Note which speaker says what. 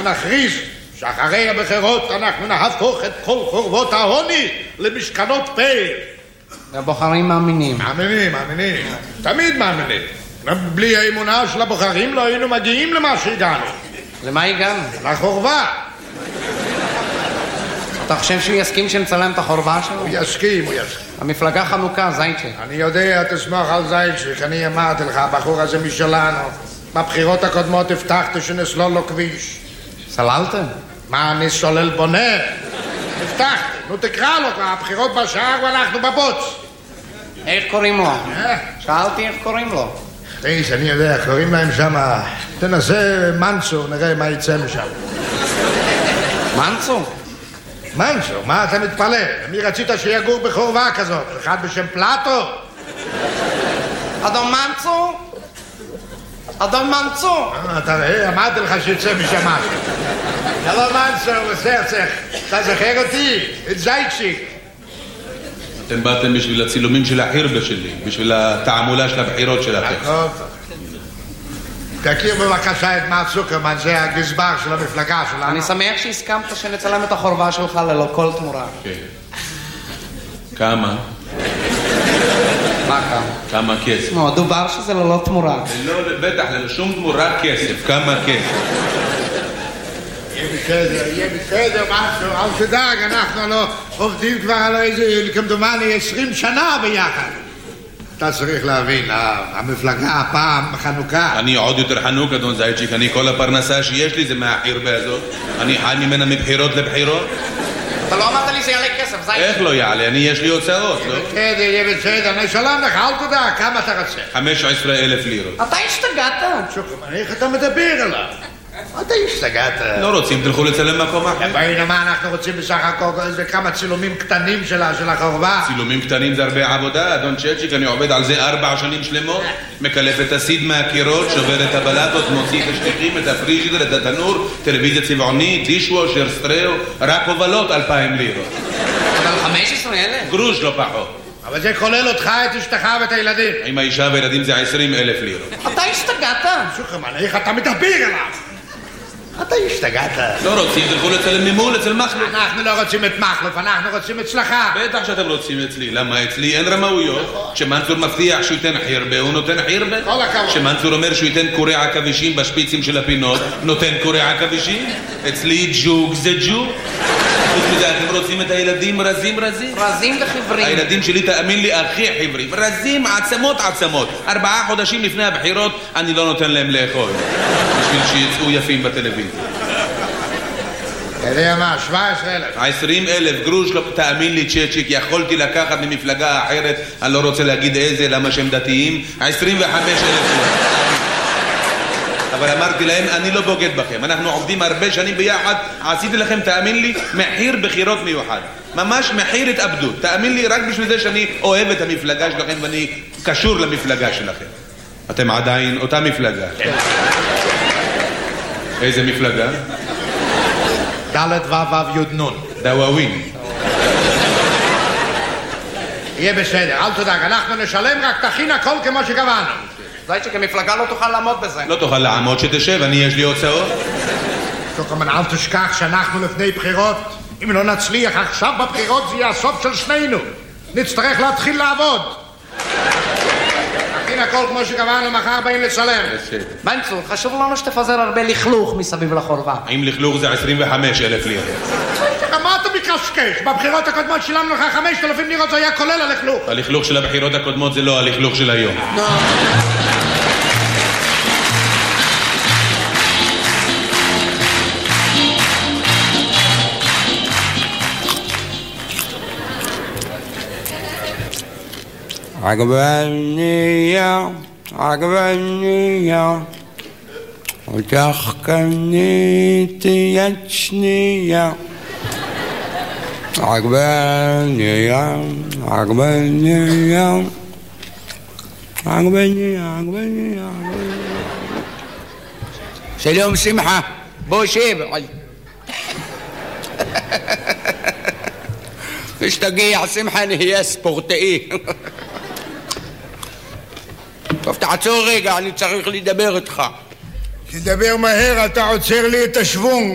Speaker 1: נכריז שאחרי הבחירות אנחנו נהפוך את כל חורבות העוני למשכנות פה.
Speaker 2: והבוחרים מאמינים.
Speaker 1: מאמינים. תמיד מאמינים. בלי האמונה של הבוחרים לא היינו מגיעים למה שהגענו.
Speaker 2: למה הגענו?
Speaker 1: לחורבה.
Speaker 2: אתה חושב שהוא יסכים שנצלם את החורבה שלו?
Speaker 1: הוא יסכים.
Speaker 2: המפלגה חנוכה, זייצ'יק.
Speaker 1: אני יודע, תסמוך על זייצ'יק. אני אמרתי לך, הבחור הזה משלנו. בבחירות הקודמות הבטחתי שנסלול לו כביש.
Speaker 2: סללתם?
Speaker 1: מה, אני סולל בונה? הבטחתי. נו תקרא לו, הבחירות בשער ואנחנו בבוץ.
Speaker 2: איך קוראים לו? שאלתי איך קוראים לו.
Speaker 1: אני יודע, קוראים להם שם. תנסה מנצו, נראה מה יצא משם. מנצו, מה אתה מתפלא? מי רצית שיגור בחורבה כזאת? אחד בשם פלטו?
Speaker 2: אדון מנצו.
Speaker 1: אתה רואה, אמרתי לך שיצא משם משהו. הלו מנצו, בסרצך, אתה זוכר אותי? את זייצ'יק.
Speaker 3: אתם באתם בשביל הצילומים של החירבה שלי, בשביל התעמולה של הבחירות שלכם.
Speaker 1: תכיר בבקשה את מר צוקרמן, זה הגזבר של המפלגה שלנו.
Speaker 2: אני שמח שהסכמת שנצלם את החורבה שלך ללא כל תמורה.
Speaker 3: כן. כמה?
Speaker 2: מה כמה?
Speaker 3: כמה כסף?
Speaker 2: דובר שזה ללא תמורה.
Speaker 3: בטח, ללא שום תמורה כסף. כמה כסף?
Speaker 1: יהיה בסדר, משהו, אל תדאג, אנחנו לא עובדים כבר על איזה, כמדומני, 20 שנה ביחד. אתה צריך להבין, המפלגה הפעם חנוכה.
Speaker 3: אני עוד יותר חנוק, אדון זייצ'יק. אני כל הפרנסה שיש לי זה מהחירבה הזאת. אני חי ממנה מבחירות לבחירות.
Speaker 2: אתה לא אמרת לי זה יעלה כסף, זייצ'יק.
Speaker 3: איך לא יעלה? יש לי הוצאות, לא?
Speaker 1: יהיה בסדר, אני שלום לך, אל תדע, כמה אתה רוצה?
Speaker 3: 15,000 לירות.
Speaker 2: אתה השתגעת?
Speaker 1: שוקרמן, איך אתה מדבר עליו? אתה השתגעת.
Speaker 3: לא רוצים, תלכו לצלם מקום אחר.
Speaker 1: הנה מה אנחנו רוצים בסך הכל, זה כמה צילומים קטנים של החורבה.
Speaker 3: צילומים קטנים זה הרבה עבודה, אדון צ'צ'יק, אני עובד על זה 4 שנים שלמות. מקלף את הסיד מהקירות, שובר את הבלטות, מוציא את השטיחים, את הפריג'ידר, את התנור, טלוויזיה צבעונית, דישוושר, סטריאו, רק הובלות 2,000 לירות.
Speaker 2: אבל 15,000?
Speaker 3: גרוש לא פחות.
Speaker 1: אבל זה כולל אותך, את אשתך ואת הילדים.
Speaker 3: עם האישה והילדים זה 20,000 לירות.
Speaker 2: אתה השתגעת?
Speaker 1: שוקרמן, איך אתה מדבר עליו? אתה השתגעת.
Speaker 3: לא רוצים, תלכו לצלם ממול, אצל מחלוף.
Speaker 1: אנחנו לא רוצים את מחלוף, אנחנו רוצים אצלך.
Speaker 3: בטח שאתם רוצים אצלי. למה אצלי אין רמאויות? כשמנצור מבטיח שהוא ייתן חירבה, הוא נותן חירבה.
Speaker 1: כל הכבוד.
Speaker 3: כשמנצור אומר שהוא ייתן קורי עכבישים בשפיצים של הפינות, נותן קורי עכבישים. אצלי ג'וג זה ג'וג. חוץ מזה, אתם רוצים את הילדים רזים?
Speaker 2: רזים וחיוורים.
Speaker 3: הילדים שלי, תאמין לי, הכי חיוורים. רזים, עצמות. 4 חודשים לפני הבחירות, אני לא נותן להם לאכול. בשביל שיצאו יפים בטלוויזיה.
Speaker 1: אתה יודע מה, 17,000.
Speaker 3: 20,000 גרוש, לא, תאמין לי צ'צ'יק, יכולתי לקחת ממפלגה אחרת, אני לא רוצה להגיד איזה, למה שהם דתיים, 25,000. אבל אמרתי להם, אני לא בוגד בכם, אנחנו עובדים הרבה שנים ביחד, עשיתי לכם, תאמין לי, מחיר בחירות מיוחד. ממש מחיר התאבדות. תאמין לי, רק בשביל זה שאני אוהב את המפלגה שלכם ואני קשור למפלגה שלכם. אתם עדיין אותה מפלגה. איזה מפלגה?
Speaker 1: ד' ו' י' נ'.
Speaker 3: דוואווין.
Speaker 1: יהיה בסדר, אל תדאג, אנחנו נשלם, רק תכין הכל כמו שקבענו.
Speaker 2: זייצ'יק, המפלגה לא תוכל לעמוד בזה.
Speaker 3: לא תוכל לעמוד, שתשב, יש לי הוצאות.
Speaker 1: שוקרמן, אל תשכח שאנחנו לפני בחירות. אם לא נצליח עכשיו בבחירות זה יהיה הסוף של שנינו. נצטרך להתחיל לעבוד. תכין הכל כמו שקבענו, מחר באים לצלם.
Speaker 2: מנצור, חשוב לנו שתפזר הרבה לכלוך מסביב לחורבה.
Speaker 3: האם לכלוך זה 25,000 לירות?
Speaker 1: מה אתה מקשקש? בבחירות הקודמות שילמנו לך 5,000 לירות, זה היה כולל הלכלוך.
Speaker 3: הלכלוך של הבחירות הקודמות זה לא הלכלוך של היום.
Speaker 4: עגבנייה אותך קניתי יד שנייה עגבנייה שלום שמחה, בוא שב. כשתגיע שמחה נהיה ספורטאי. טוב, תעצור רגע, אני צריך לדבר איתך.
Speaker 1: תדבר מהר, אתה עוצר לי את השוונג.